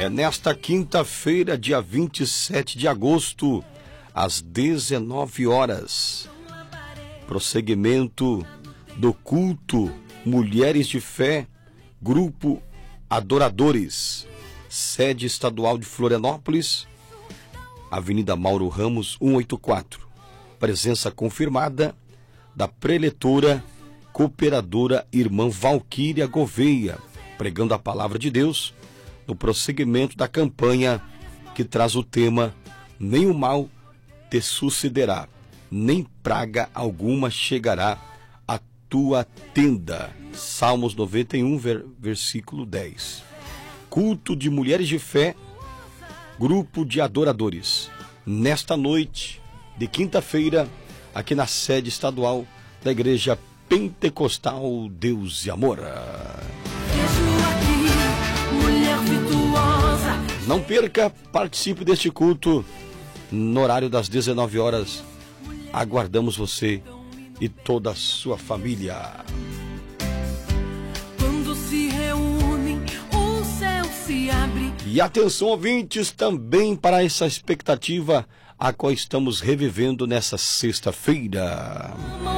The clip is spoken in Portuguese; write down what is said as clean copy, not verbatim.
É nesta quinta-feira, dia 27 de agosto, às 19 horas. Prosseguimento do culto Mulheres de Fé, Grupo Adoradores, sede estadual de Florianópolis, Avenida Mauro Ramos, 184. Presença confirmada da preletora, cooperadora Irmã Valquíria Gouveia, pregando a palavra de Deus no prosseguimento da campanha que traz o tema "Nem o mal te sucederá, nem praga alguma chegará à tua tenda". Salmos 91, versículo 10. Culto de Mulheres de Fé, Grupo de Adoradores, nesta noite de quinta-feira, aqui na sede estadual da Igreja Pentecostal Deus e Amor. Não perca, participe deste culto no horário das 19 horas. Aguardamos você e toda a sua família. Quando se reúnem, o céu se abre. E atenção, ouvintes, também para essa expectativa a qual estamos revivendo nessa sexta-feira.